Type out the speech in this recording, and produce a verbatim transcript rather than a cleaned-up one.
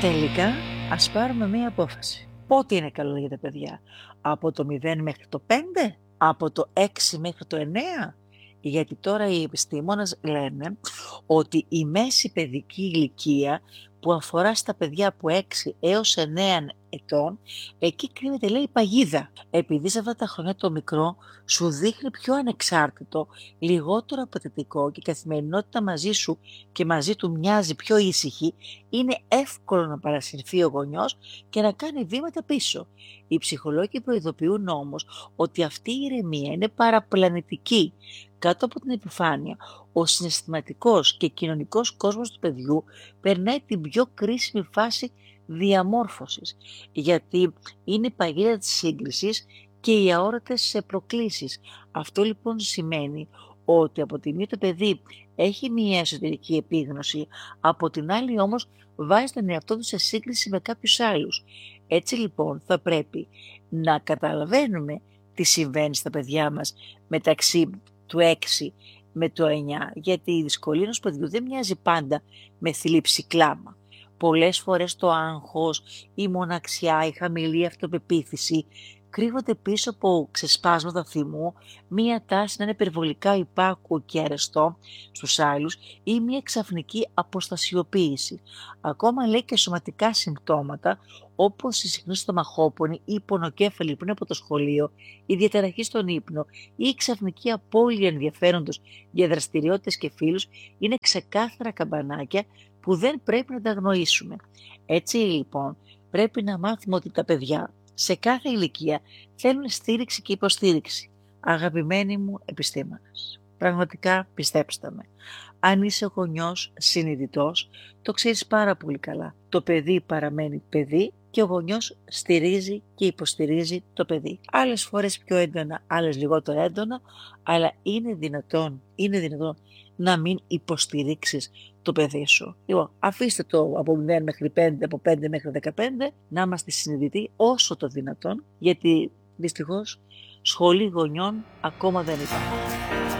Τελικά, ας πάρουμε μία απόφαση. Πότε είναι καλό για τα παιδιά? Από το μηδέν μέχρι το πέντε? Από το έξι μέχρι το εννέα? Γιατί τώρα οι επιστήμονες λένε ότι η μέση παιδική ηλικία που αφορά στα παιδιά από έξι έως εννέα ετών, εκεί κρύβεται, λέει, η παγίδα. Επειδή σε αυτά τα χρόνια το μικρό σου δείχνει πιο ανεξάρτητο, λιγότερο απαιτητικό και η καθημερινότητα μαζί σου και μαζί του μοιάζει πιο ήσυχη, είναι εύκολο να παρασυρθεί ο γονιός και να κάνει βήματα πίσω. Οι ψυχολόγοι προειδοποιούν όμως ότι αυτή η ηρεμία είναι παραπλανητική. Κάτω από την επιφάνεια, ο συναισθηματικός και κοινωνικός κόσμος του παιδιού περνάει την πιο κρίσιμη φάση διαμόρφωσης, γιατί είναι η παγίδα της σύγκρισης και οι αόρατες προκλήσεις. Αυτό λοιπόν σημαίνει ότι από τη μία το παιδί έχει μια εσωτερική επίγνωση, από την άλλη όμως βάζει τον εαυτό του σε σύγκριση με κάποιους άλλους. Έτσι λοιπόν θα πρέπει να καταλαβαίνουμε τι συμβαίνει στα παιδιά μας μεταξύ του έξι με το εννιά, γιατί η δυσκολία ενός παιδιού δεν μοιάζει πάντα με θλίψη κλάμα. Πολλές φορές το άγχος, η μοναξιά, η χαμηλή αυτοπεποίθηση κρύβονται πίσω από ξεσπάσματα θυμού, μία τάση να είναι υπερβολικά υπάκουο και αρεστό στους άλλους ή μία ξαφνική αποστασιοποίηση. Ακόμα λέει και σωματικά συμπτώματα όπως η συχνή στομαχόπονη ή η πονοκέφαλη πριν από το σχολείο, η διαταραχή στον ύπνο ή η ξαφνική απώλεια ενδιαφέροντος για δραστηριότητες και φίλους είναι ξεκάθαρα καμπανάκια που δεν πρέπει να τα αγνοήσουμε. Έτσι λοιπόν πρέπει να μάθουμε ότι τα παιδιά σε κάθε ηλικία θέλουν στήριξη και υποστήριξη. Αγαπημένοι μου επιστήμονες, πραγματικά πιστέψτε με, αν είσαι γονιός συνειδητός, το ξέρεις πάρα πολύ καλά. Το παιδί παραμένει παιδί και ο γονιός στηρίζει και υποστηρίζει το παιδί. Άλλες φορές πιο έντονα, άλλες λιγότερο έντονα, αλλά είναι δυνατόν, είναι δυνατόν να μην υποστηρίξεις το παιδί σου. Λοιπόν, αφήστε το από μηδέν μέχρι πέντε, από πέντε μέχρι δεκαπέντε, να είμαστε συνειδητοί όσο το δυνατόν, γιατί δυστυχώς σχολή γονιών ακόμα δεν υπάρχει.